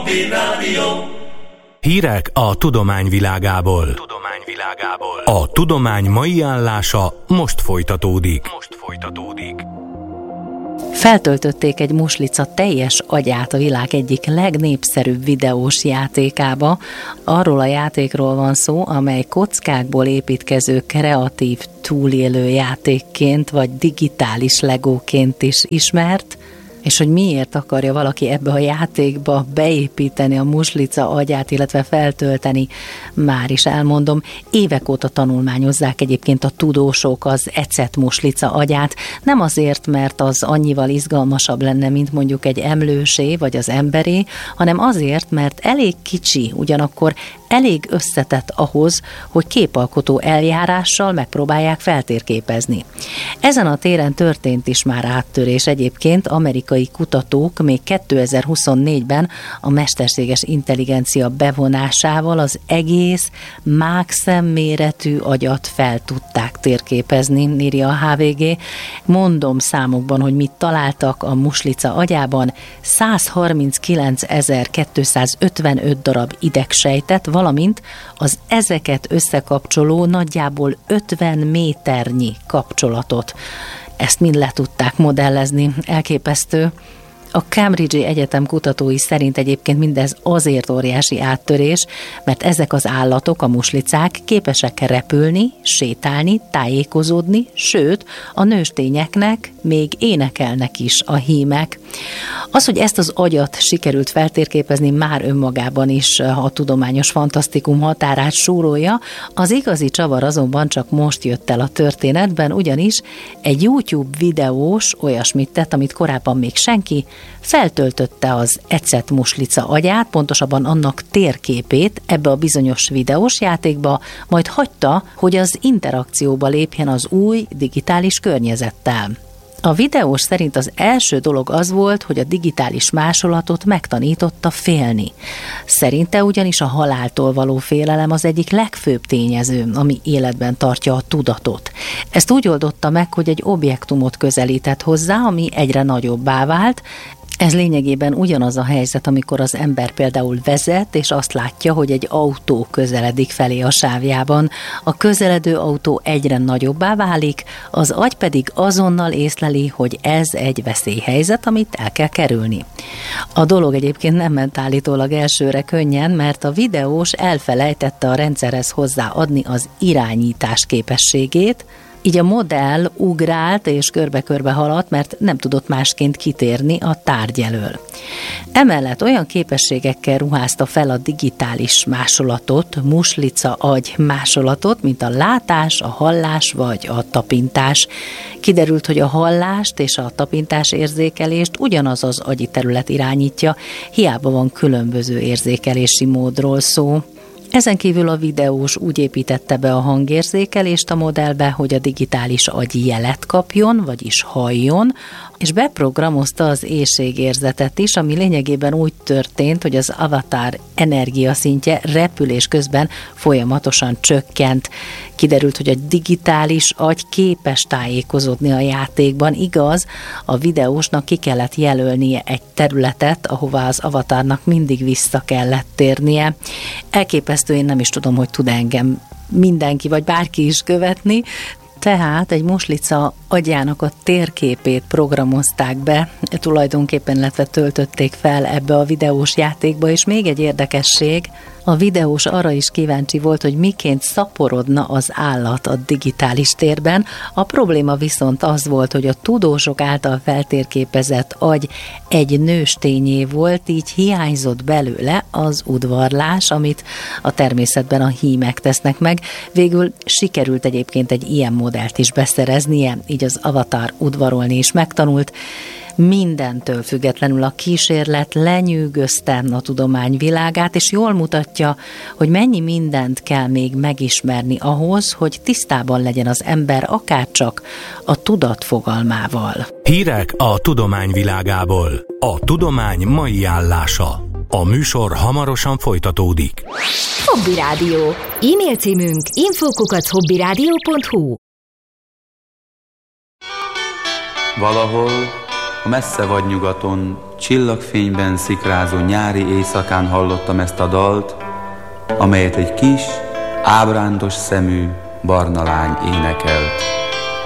Hobby Rádió. Hírek a tudomány világából. A tudomány mai állása most folytatódik. Feltöltötték egy muslica teljes agyát a világ egyik legnépszerűbb videós játékába. Arról a játékról van szó, amely kockákból építkező kreatív túlélő játékként vagy digitális legóként is ismert, és hogy miért akarja valaki ebbe a játékba beépíteni a muslica agyát, illetve feltölteni, már is elmondom. Évek óta tanulmányozzák egyébként a tudósok az ecet muslica agyát, nem azért, mert az annyival izgalmasabb lenne, mint mondjuk egy emlősé vagy az emberé, hanem azért, mert elég kicsi, ugyanakkor elég összetett ahhoz, hogy képalkotó eljárással megpróbálják feltérképezni. Ezen a téren történt is már áttörés egyébként. Amerikai kutatók még 2024-ben a mesterséges intelligencia bevonásával az egész mágszemméretű agyat fel tudták térképezni, írja a HVG. Mondom számokban, hogy mit találtak a muslica agyában: 139.255 darab idegsejtet, valamint az ezeket összekapcsoló nagyjából 50 méternyi kapcsolatot. Ezt mind le tudták modellezni. Elképesztő. A Cambridge-i Egyetem kutatói szerint egyébként mindez azért óriási áttörés, mert ezek az állatok, a muslicák képesek repülni, sétálni, tájékozódni, sőt, a nőstényeknek még énekelnek is a hímek. Az, hogy ezt az agyat sikerült feltérképezni, már önmagában is a tudományos fantasztikum határát súrolja. Az igazi csavar azonban csak most jött el a történetben, ugyanis egy YouTube videós olyasmit tett, amit korábban még senki, feltöltötte az ecet muslica agyát, pontosabban annak térképét ebbe a bizonyos videós játékba, majd hagyta, hogy az interakcióba lépjen az új digitális környezettel. A videós szerint az első dolog az volt, hogy a digitális másolatot megtanította félni. Szerinte ugyanis a haláltól való félelem az egyik legfőbb tényező, ami életben tartja a tudatot. Ezt úgy oldotta meg, hogy egy objektumot közelített hozzá, ami egyre nagyobbá vált. Ez lényegében ugyanaz a helyzet, amikor az ember például vezet, és azt látja, hogy egy autó közeledik felé a sávjában. A közeledő autó egyre nagyobbá válik, az agy pedig azonnal észleli, hogy ez egy veszélyhelyzet, amit el kell kerülni. A dolog egyébként nem ment állítólag elsőre könnyen, mert a videós elfelejtette a rendszerhez hozzáadni az irányítás képességét, így a modell ugrált és körbe-körbe haladt, mert nem tudott másként kitérni a tárgy elől. Emellett olyan képességekkel ruházta fel a digitális másolatot, muslica agy másolatot, mint a látás, a hallás vagy a tapintás. Kiderült, hogy a hallást és a tapintás érzékelést ugyanaz az agyi terület irányítja, hiába van különböző érzékelési módról szó. Ezen kívül a videós úgy építette be a hangérzékelést a modellbe, hogy a digitális agy jelet kapjon, vagyis halljon, és beprogramozta az éhségérzetet is, ami lényegében úgy történt, hogy az avatar energiaszintje repülés közben folyamatosan csökkent. Kiderült, hogy a digitális agy képes tájékozódni a játékban, igaz, a videósnak ki kellett jelölnie egy területet, ahová az avatarnak mindig vissza kellett térnie. Elképesztő, én nem is tudom, hogy tud engem mindenki vagy bárki is követni. Tehát egy muslica agyának a térképét programozták be, tulajdonképpen, illetve töltötték fel ebbe a videós játékba, és még egy érdekesség, a videós arra is kíváncsi volt, hogy miként szaporodna az állat a digitális térben. A probléma viszont az volt, hogy a tudósok által feltérképezett agy egy nőstényé volt, így hiányzott belőle az udvarlás, amit a természetben a hímek tesznek meg. Végül sikerült egyébként egy ilyen modellt is beszereznie, így az avatar udvarolni is megtanult. Mindentől függetlenül a kísérlet lenyűgözte a tudomány világát, és jól mutatja, hogy mennyi mindent kell még megismerni ahhoz, hogy tisztában legyen az ember akárcsak a tudat fogalmával. Hírek a tudomány világából. A tudomány mai állása. A műsor hamarosan folytatódik. Hobby Rádió. E-mail címünk info@hobbyradio.hu. Valahol a messze vadnyugaton, csillagfényben szikrázó nyári éjszakán hallottam ezt a dalt, amelyet egy kis, ábrándos szemű barna lány énekelt.